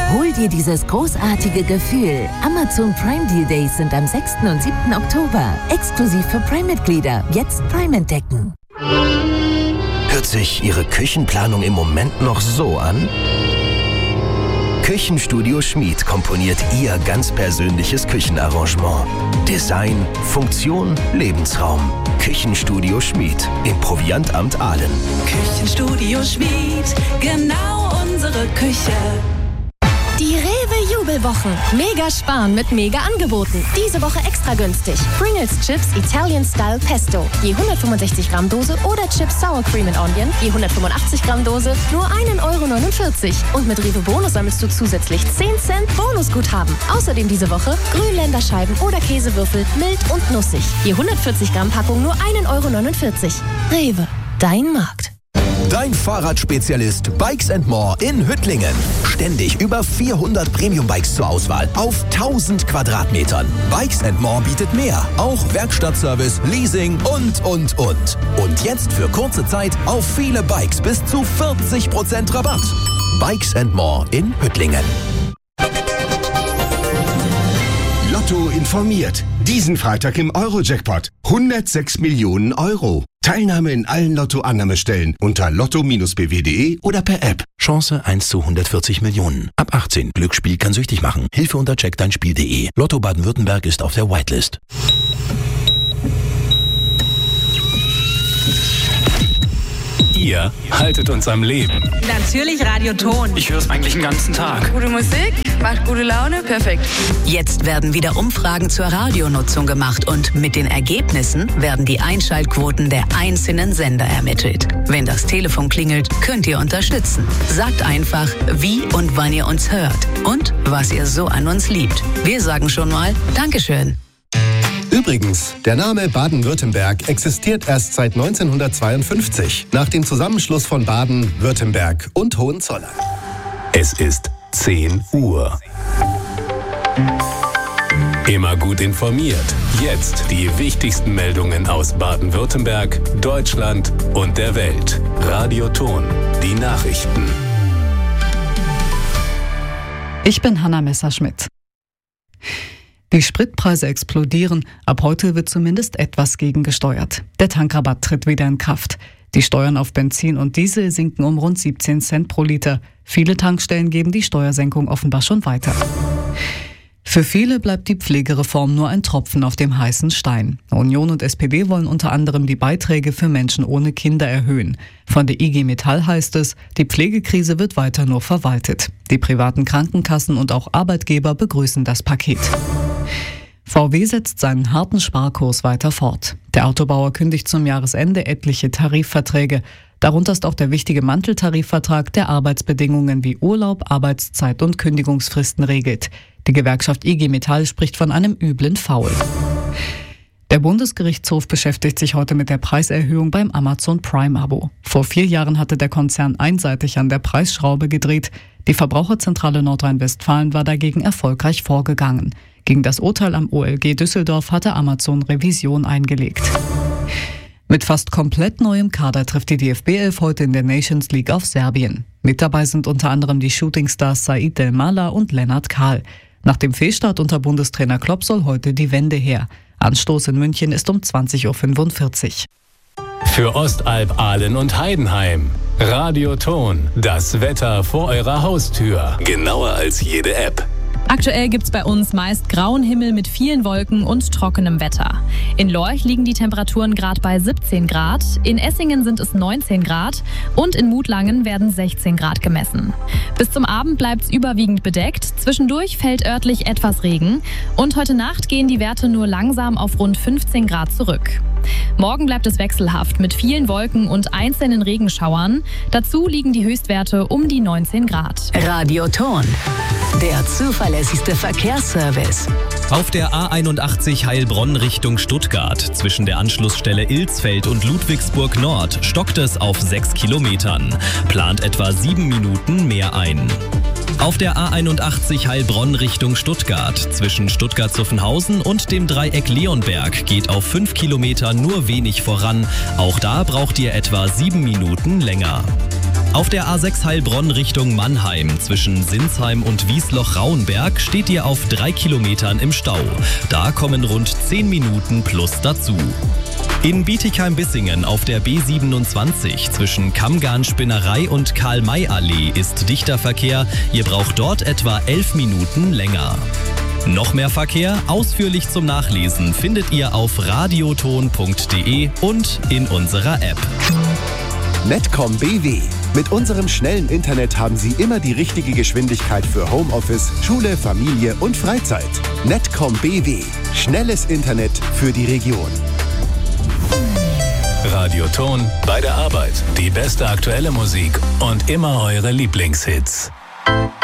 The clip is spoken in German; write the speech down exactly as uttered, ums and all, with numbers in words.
Hol dir dieses großartige Gefühl. Amazon Prime Deal Days sind am sechsten und siebten Oktober. Exklusiv für Prime-Mitglieder. Jetzt Prime entdecken. Hört sich Ihre Küchenplanung im Moment noch so an? Küchenstudio Schmid komponiert Ihr ganz persönliches Küchenarrangement. Design, Funktion, Lebensraum. Küchenstudio Schmid im Proviantamt Aalen. Küchenstudio Schmid, genau unsere Küche. Die Rewe-Jubelwochen. Mega sparen mit mega Angeboten. Diese Woche extra günstig. Pringles Chips Italian Style Pesto. Je hundertfünfundsechzig Gramm Dose oder Chips Sour Cream and Onion. Je hundertfünfundachtzig Gramm Dose. Nur einen Euro neunundvierzig. Und mit Rewe Bonus sammelst du zusätzlich zehn Cent Bonusguthaben. Außerdem diese Woche Grünländerscheiben oder Käsewürfel mild und nussig. Je hundertvierzig Gramm Packung nur einen Euro neunundvierzig. Rewe, dein Markt. Dein Fahrradspezialist Bikes and More in Hüttlingen. Ständig über vierhundert Premium-Bikes zur Auswahl auf tausend Quadratmetern. Bikes and More bietet mehr. Auch Werkstattservice, Leasing und, und, und. Und jetzt für kurze Zeit auf viele Bikes bis zu vierzig Prozent Rabatt. Bikes and More in Hüttlingen. Lotto informiert. Diesen Freitag im Euro-Jackpot. hundertsechs Millionen Euro. Teilnahme in allen Lotto-Annahmestellen unter lotto b w punkt de oder per App. Chance eins zu hundertvierzig Millionen. Ab achtzehn. Glücksspiel kann süchtig machen. Hilfe unter check dein spiel punkt de. Lotto Baden-Württemberg ist auf der Whitelist. Ihr haltet uns am Leben. Natürlich Radio Ton. Ich höre es eigentlich den ganzen Tag. Gute Musik, macht gute Laune, perfekt. Jetzt werden wieder Umfragen zur Radionutzung gemacht und mit den Ergebnissen werden die Einschaltquoten der einzelnen Sender ermittelt. Wenn das Telefon klingelt, könnt ihr unterstützen. Sagt einfach, wie und wann ihr uns hört und was ihr so an uns liebt. Wir sagen schon mal Dankeschön. Übrigens, der Name Baden-Württemberg existiert erst seit neunzehnhundertzweiundfünfzig, nach dem Zusammenschluss von Baden, Württemberg und Hohenzollern. Es ist zehn Uhr. Immer gut informiert. Jetzt die wichtigsten Meldungen aus Baden-Württemberg, Deutschland und der Welt. Radio Ton, die Nachrichten. Ich bin Hanna Messerschmidt. Die Spritpreise explodieren. Ab heute wird zumindest etwas gegengesteuert. Der Tankrabatt tritt wieder in Kraft. Die Steuern auf Benzin und Diesel sinken um rund siebzehn Cent pro Liter. Viele Tankstellen geben die Steuersenkung offenbar schon weiter. Für viele bleibt die Pflegereform nur ein Tropfen auf dem heißen Stein. Union und S P D wollen unter anderem die Beiträge für Menschen ohne Kinder erhöhen. Von der I G Metall heißt es, die Pflegekrise wird weiter nur verwaltet. Die privaten Krankenkassen und auch Arbeitgeber begrüßen das Paket. V W setzt seinen harten Sparkurs weiter fort. Der Autobauer kündigt zum Jahresende etliche Tarifverträge. Darunter ist auch der wichtige Manteltarifvertrag, der Arbeitsbedingungen wie Urlaub, Arbeitszeit und Kündigungsfristen regelt. Die Gewerkschaft I G Metall spricht von einem üblen Foul. Der Bundesgerichtshof beschäftigt sich heute mit der Preiserhöhung beim Amazon Prime-Abo. Vor vier Jahren hatte der Konzern einseitig an der Preisschraube gedreht. Die Verbraucherzentrale Nordrhein-Westfalen war dagegen erfolgreich vorgegangen. Gegen das Urteil am O L G Düsseldorf hatte Amazon Revision eingelegt. Mit fast komplett neuem Kader trifft die D F B elf heute in der Nations League auf Serbien. Mit dabei sind unter anderem die Shootingstars Said Delmala und Lennart Kahl. Nach dem Fehlstart unter Bundestrainer Klopp soll heute die Wende her. Anstoß in München ist um zwanzig Uhr fünfundvierzig. Für Ostalb, Aalen und Heidenheim. Radio Ton, das Wetter vor eurer Haustür. Genauer als jede App. Aktuell gibt's bei uns meist grauen Himmel mit vielen Wolken und trockenem Wetter. In Lorch liegen die Temperaturen gerade bei siebzehn Grad, in Essingen sind es neunzehn Grad und in Mutlangen werden sechzehn Grad gemessen. Bis zum Abend bleibt's überwiegend bedeckt, zwischendurch fällt örtlich etwas Regen und heute Nacht gehen die Werte nur langsam auf rund fünfzehn Grad zurück. Morgen bleibt es wechselhaft mit vielen Wolken und einzelnen Regenschauern. Dazu liegen die Höchstwerte um die neunzehn Grad. Radio Ton, der zuverlässigste Verkehrsservice. Auf der A einundachtzig Heilbronn Richtung Stuttgart zwischen der Anschlussstelle Ilsfeld und Ludwigsburg Nord stockt es auf sechs Kilometern. Plant etwa sieben Minuten mehr ein. Auf der A einundachtzig Heilbronn Richtung Stuttgart zwischen Stuttgart-Zuffenhausen und dem Dreieck Leonberg geht auf fünf Kilometer nur wenig voran. Auch da braucht ihr etwa sieben Minuten länger. Auf der A sechs Heilbronn Richtung Mannheim zwischen Sinsheim und Wiesloch-Rauenberg steht ihr auf drei Kilometern im Stau. Da kommen rund zehn Minuten plus dazu. In Bietigheim-Bissingen auf der B siebenundzwanzig zwischen Kammgarn-Spinnerei und Karl-May-Allee ist dichter Verkehr. Ihr braucht dort etwa elf Minuten länger. Noch mehr Verkehr, ausführlich zum Nachlesen, findet ihr auf radioton punkt de und in unserer App. Netcom B W. Mit unserem schnellen Internet haben Sie immer die richtige Geschwindigkeit für Homeoffice, Schule, Familie und Freizeit. Netcom B W. Schnelles Internet für die Region. Radioton bei der Arbeit. Die beste aktuelle Musik und immer eure Lieblingshits.